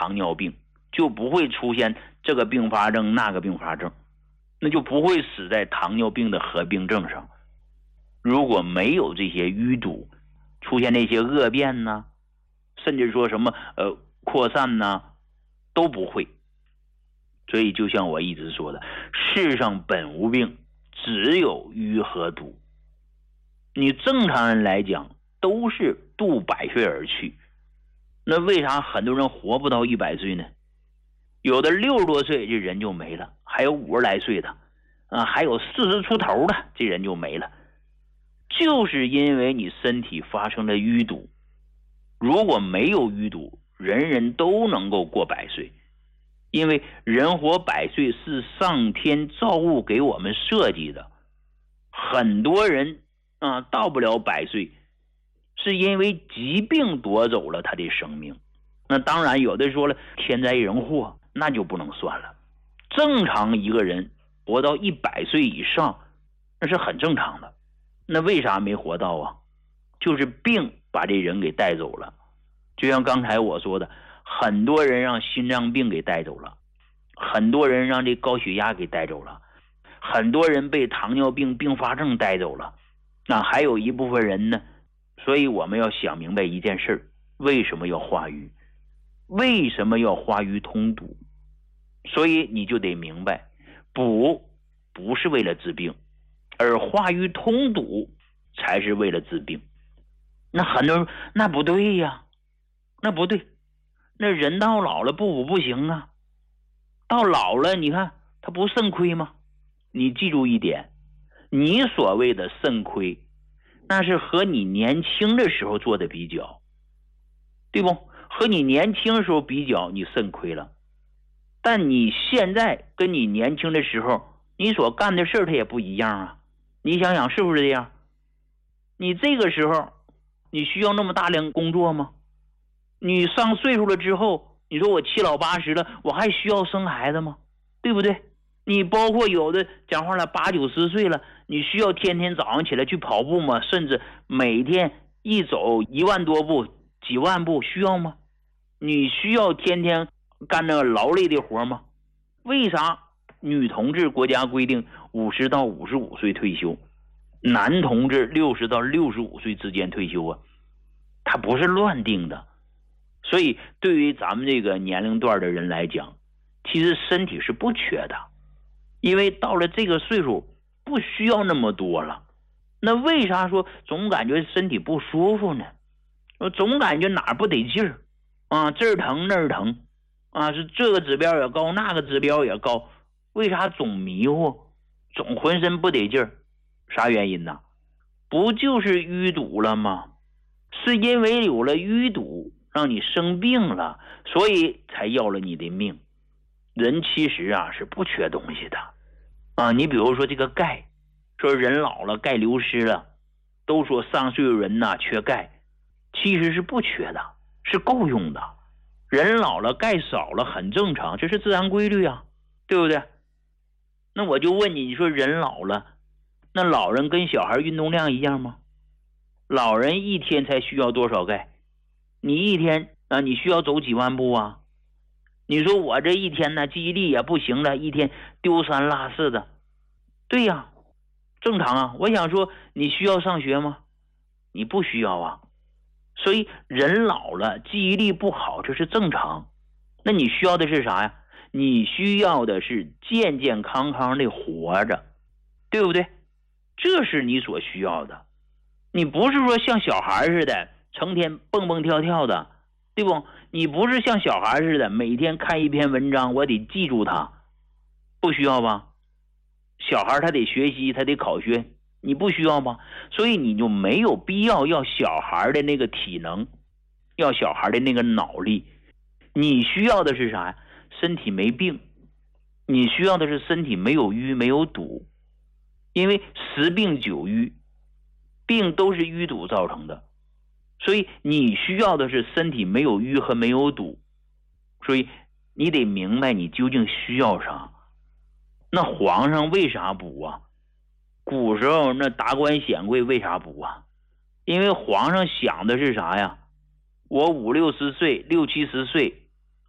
糖尿病，就不会出现这个并发症那个并发症，那就不会死在糖尿病的合并症上。如果没有这些淤堵，出现那些恶变呢，甚至说什么扩散呢，都不会。所以就像我一直说的，世上本无病，只有淤和堵。你正常人来讲都是度百岁而去，那为啥很多人活不到100岁呢？有的60多岁这人就没了，还有50来岁的还有40出头的这人就没了，就是因为你身体发生了淤堵。如果没有淤堵，人人都能够过100岁，因为人活100岁是上天造物给我们设计的。很多人到不了100岁，是因为疾病夺走了他的生命。那当然有的说了，天灾人祸那就不能算了。正常一个人活到100岁以上，那是很正常的。那为啥没活到啊？就是病把这人给带走了。就像刚才我说的，很多人让心脏病给带走了，很多人让这高血压给带走了，很多人被糖尿病并发症带走了。那还有一部分人呢，所以我们要想明白一件事，为什么要化瘀？为什么要化瘀通堵？所以你就得明白，补不是为了治病，而化瘀通堵才是为了治病。那很多人那不对呀，那不对，那人到老了不补不行啊。到老了你看他不肾亏吗？你记住一点，你所谓的肾亏，那是和你年轻的时候做的比较，对不？和你年轻的时候比较，你肾亏了。但你现在跟你年轻的时候，你所干的事它也不一样啊。你想想是不是这样？你这个时候，你需要那么大量工作吗？你上岁数了之后，你说我7老80了，我还需要生孩子吗？对不对？你包括有的讲话了8、90岁了，你需要天天早上起来去跑步吗？甚至每天一走1万多步、几万步，需要吗？你需要天天干那个劳累的活吗？为啥女同志国家规定50到55岁退休，男同志60到65岁之间退休啊？它不是乱定的。所以对于咱们这个年龄段的人来讲，其实身体是不缺的，因为到了这个岁数不需要那么多了。那为啥说总感觉身体不舒服呢？我总感觉哪儿不得劲儿这儿疼那儿疼是这个指标也高那个指标也高，为啥总迷糊，总浑身不得劲儿？啥原因呢？不就是淤堵了吗？是因为有了淤堵让你生病了，所以才要了你的命。人其实是不缺东西的你比如说这个钙，说人老了钙流失了，都说上岁数人缺钙，其实是不缺的，是够用的。人老了钙少了很正常，这是自然规律啊，对不对？那我就问你，你说人老了，那老人跟小孩运动量一样吗？老人一天才需要多少钙？你一天你需要走几万步啊？你说我这一天呢记忆力也不行了，一天丢三落四的，对呀，正常啊。我想说你需要上学吗？你不需要啊。所以人老了记忆力不好，这是正常。那你需要的是啥呀？你需要的是健健康康的活着，对不对？这是你所需要的。你不是说像小孩似的成天蹦蹦跳跳的，对不？你不是像小孩似的每天看一篇文章我得记住它，不需要吧？小孩他得学习，他得考学，你不需要吗？所以你就没有必要小孩的那个体能，要小孩的那个脑力。你需要的是啥呀？身体没病，你需要的是身体没有淤没有堵。因为10病9瘀，病都是淤堵造成的，所以你需要的是身体没有淤和没有堵。所以你得明白你究竟需要啥。那皇上为啥补啊？古时候那达官显贵为啥补啊？因为皇上想的是啥呀？我50、60岁、60、70岁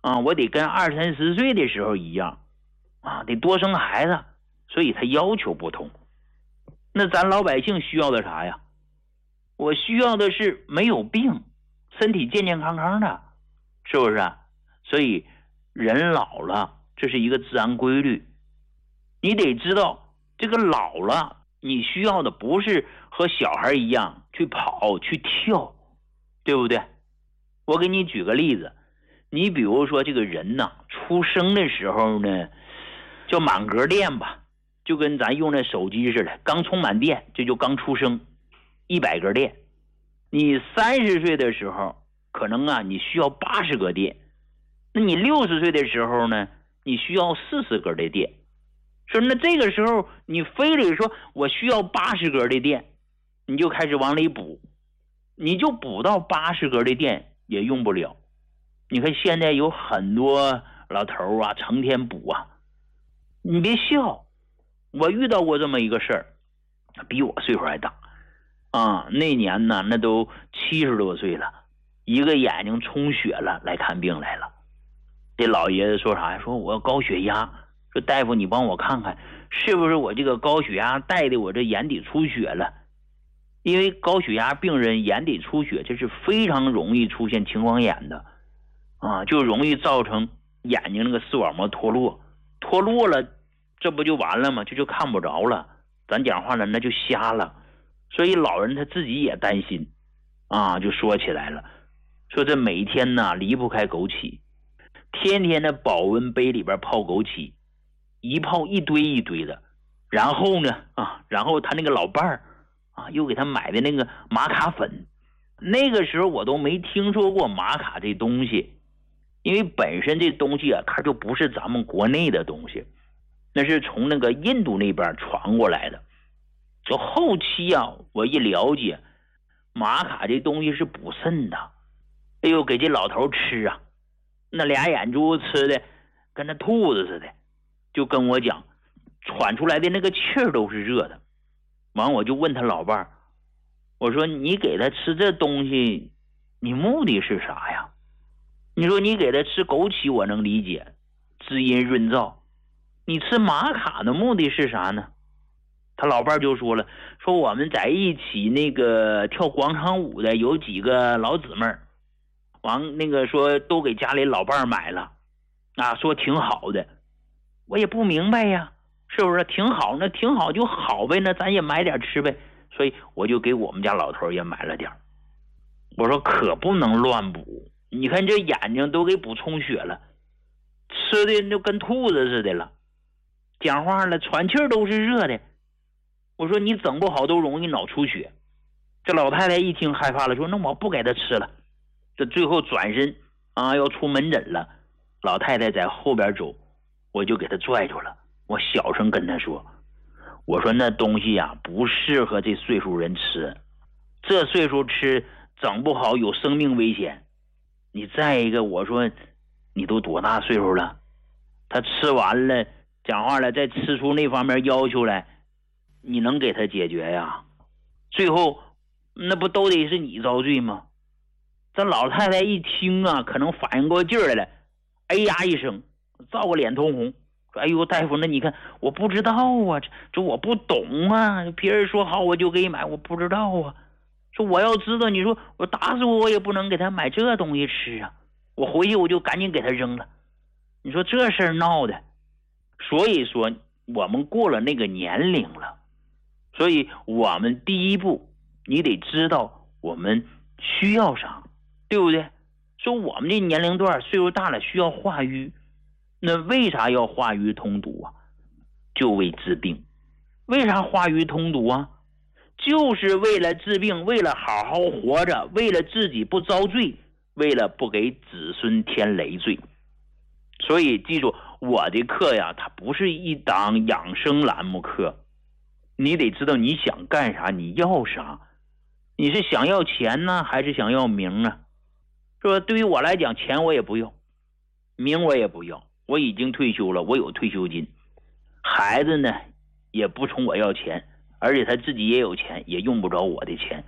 啊，我得跟20、30岁的时候一样啊，得多生孩子，所以他要求不同。那咱老百姓需要的啥呀？我需要的是没有病，身体健健康康的，是不是啊？所以人老了，这是一个自然规律。你得知道，这个老了，你需要的不是和小孩一样去跑去跳，对不对？我给你举个例子，你比如说这个人呢，出生的时候呢，叫满格电吧，就跟咱用的手机似的，刚充满电，这就刚出生，100格电。你30岁的时候，可能啊你需要80格电，那你60岁的时候呢，你需要40格的电。说那这个时候你非得说我需要80格的电，你就开始往里补，你就补到80格的电也用不了。你看现在有很多老头啊，成天补啊，你别笑，我遇到过这么一个事儿，比我岁数还大啊。那年呢，那都70多岁了，一个眼睛充血了，来看病来了。这老爷子说啥呀？说我高血压，说大夫你帮我看看，是不是我这个高血压带的我这眼底出血了？因为高血压病人眼底出血，这是非常容易出现青光眼的啊，就容易造成眼睛那个视网膜脱落，脱落了，这不就完了吗？这就看不着了，咱讲话了，那就瞎了。所以老人他自己也担心啊，就说起来了，说这每天呢离不开枸杞，天天的保温杯里边泡枸杞，一泡一堆一堆的。然后呢然后他那个老伴儿啊，又给他买的那个玛卡粉。那个时候我都没听说过玛卡这东西，因为本身这东西啊，它就不是咱们国内的东西，那是从那个印度那边传过来的。就后期啊，我一了解，玛卡这东西是补肾的。哎呦，给这老头吃啊，那俩眼珠吃的跟那兔子似的，就跟我讲，喘出来的那个气儿都是热的。完我就问他老伴儿，我说你给他吃这东西，你目的是啥呀？你说你给他吃枸杞我能理解，滋阴润燥，你吃玛卡的目的是啥呢？他老伴儿就说了，说我们在一起那个跳广场舞的有几个老姊妹儿，完那个说都给家里老伴儿买了啊，说挺好的。我也不明白呀，是不是挺好？那挺好就好呗，那咱也买点吃呗。所以我就给我们家老头也买了点。我说可不能乱补，你看这眼睛都给补充血了，吃的就跟兔子似的了，讲话了喘气儿都是热的。我说你整不好都容易脑出血。这老太太一听害怕了，说那我不给他吃了。这最后转身啊要出门诊了，老太太在后边走，我就给他拽住了。我小声跟他说，我说那东西啊不适合这岁数人吃，这岁数吃整不好有生命危险。你再一个，我说你都多大岁数了？他吃完了讲话了，再吃出那方面要求来，你能给他解决呀？最后那不都得是你遭罪吗？这老太太一听啊，可能反应过劲儿来了，哎呀一声，照个脸通红，说哎呦大夫，那你看我不知道啊，这我不懂啊，别人说好我就给你买，我不知道啊。说我要知道，你说我打死我也不能给他买这东西吃啊，我回去我就赶紧给他扔了。你说这事儿闹的。所以说我们过了那个年龄了，所以我们第一步你得知道我们需要啥，对不对？说我们这年龄段岁数大了需要化瘀，那为啥要化瘀通毒啊？就为治病。为啥化瘀通毒啊？就是为了治病，为了好好活着，为了自己不遭罪，为了不给子孙添累赘。所以记住，我的课呀，它不是一档养生栏目课，你得知道你想干啥，你要啥，你是想要钱呢，还是想要名啊？说对于我来讲，钱我也不要，名我也不要，我已经退休了，我有退休金，孩子呢也不从我要钱，而且他自己也有钱，也用不着我的钱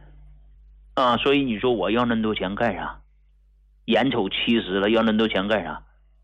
啊。所以你说我要那么多钱干啥？眼瞅70了，要那么多钱干啥？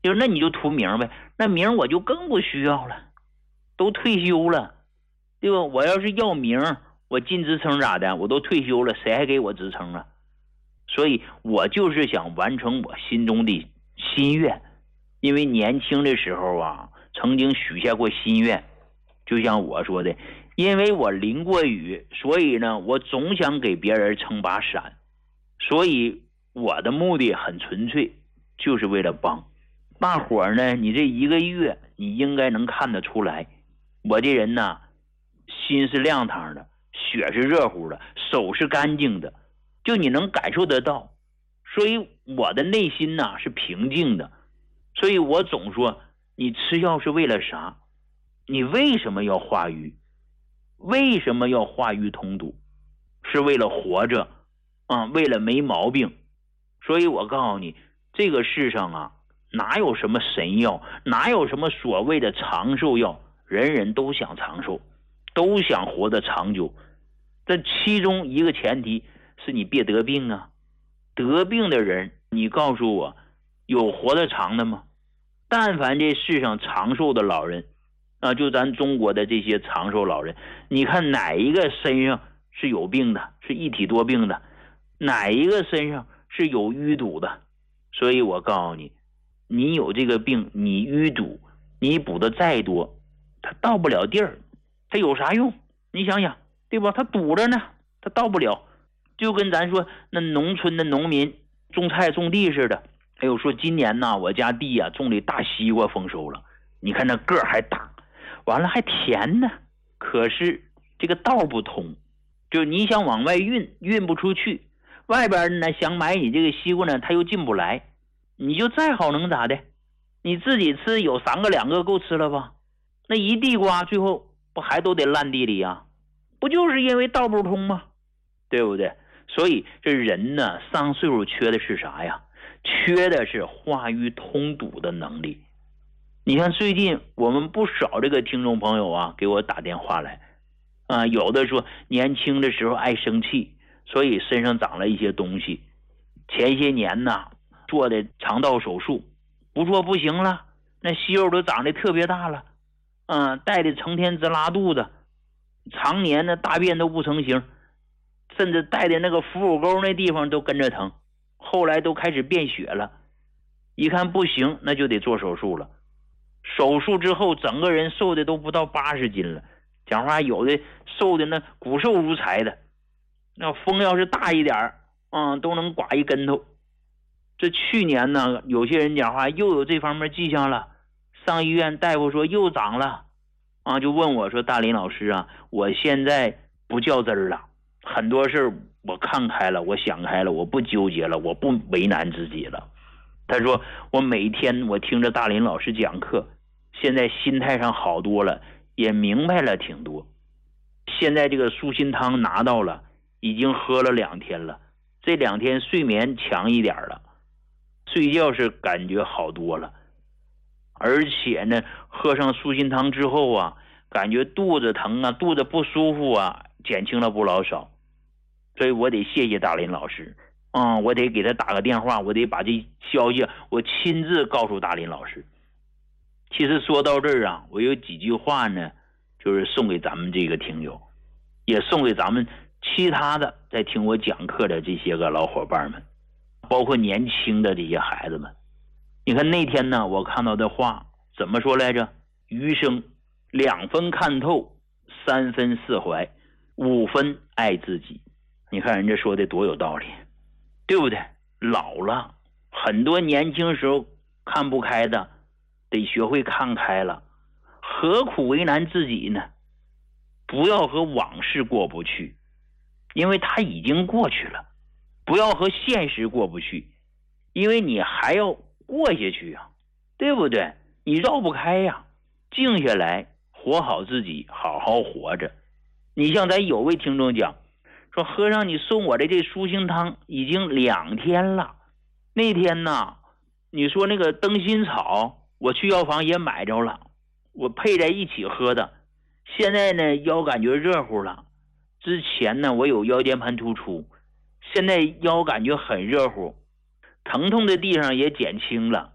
就那你就图名呗，那名我就更不需要了，都退休了，对吧？我要是要名，我进职称咋的？我都退休了，谁还给我职称啊？所以我就是想完成我心中的心愿，因为年轻的时候啊，曾经许下过心愿，就像我说的，因为我淋过雨，所以呢，我总想给别人撑把伞，所以我的目的很纯粹，就是为了帮大伙儿呢。你这一个月，你应该能看得出来，我这人呢，心是亮堂的，血是热乎的，手是干净的，就你能感受得到。所以我的内心呢是平静的，所以我总说，你吃药是为了啥？你为什么要化瘀？为什么要化瘀通堵？是为了活着为了没毛病。所以我告诉你，这个世上啊，哪有什么神药，哪有什么所谓的长寿药，人人都想长寿，都想活得长久。这其中一个前提是你别得病啊。得病的人，你告诉我，有活得长的吗？但凡这世上长寿的老人就咱中国的这些长寿老人，你看哪一个身上是有病的，是一体多病的？哪一个身上是有淤堵的？所以我告诉你，你有这个病，你淤堵，你补的再多，它到不了地儿，它有啥用？你想想，对吧？它堵着呢，它到不了。就跟咱说那农村的农民种菜种地似的。哎呦，说今年呢，我家地啊种的大西瓜丰收了，你看那个还大，完了还甜呢。可是这个道不通，就你想往外运不出去，外边呢想买你这个西瓜呢，他又进不来。你就再好能咋的？你自己吃有3个2个够吃了吧？那一地瓜最后不还都得烂地里啊？不就是因为道不通吗？对不对？所以这人呢，上岁数缺的是啥呀？缺的是化瘀通堵的能力。你看最近我们不少这个听众朋友啊，给我打电话来有的说年轻的时候爱生气，所以身上长了一些东西。前些年呢做的肠道手术，不做不行了，那息肉都长得特别大了，带的成天直拉肚子，常年的大便都不成形，甚至带的那个腹股沟那地方都跟着疼，后来都开始变血了。一看不行，那就得做手术了。手术之后整个人瘦的都不到80斤了，讲话有的瘦的那骨瘦如柴的，那风要是大一点都能刮一跟头。这去年呢，有些人讲话又有这方面迹象了，上医院大夫说又长了就问我说，大林老师啊，我现在不较真了，很多事我看开了，我想开了，我不纠结了，我不为难自己了。他说我每天我听着大林老师讲课，现在心态上好多了，也明白了挺多。现在这个舒心汤拿到了，已经喝了2天了，这2天睡眠强一点了，睡觉是感觉好多了。而且呢，喝上舒心汤之后啊，感觉肚子疼啊，肚子不舒服啊，减轻了不老少。所以我得谢谢大林老师我得给他打个电话，我得把这消息我亲自告诉大林老师。其实说到这儿我有几句话呢，就是送给咱们这个听友，也送给咱们其他的在听我讲课的这些个老伙伴们，包括年轻的这些孩子们。你看那天呢，我看到的话怎么说来着？余生2分看透，3分释怀，5分爱自己。你看人家说的多有道理，对不对？老了，很多年轻时候看不开的，得学会看开了。何苦为难自己呢？不要和往事过不去，因为它已经过去了。不要和现实过不去，因为你还要过下去对不对？你绕不开静下来，活好自己，好好活着。你像咱有位听众讲说，和尚你送我的这舒心汤已经2天了。那天呢，你说那个灯心草，我去药房也买着了，我配在一起喝的。现在呢，腰感觉热乎了。之前呢，我有腰间盘突出，现在腰感觉很热乎，疼痛的地方也减轻了。